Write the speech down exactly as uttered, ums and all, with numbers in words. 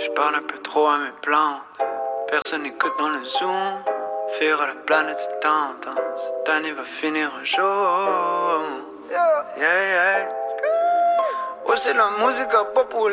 Je parle un peu trop à mes plantes. Personne n'écoute dans le zoom. Faire à la planète c'est tendance. Cette année va finir un jour. Yeah, yeah. Oh, c'est la musique populaire.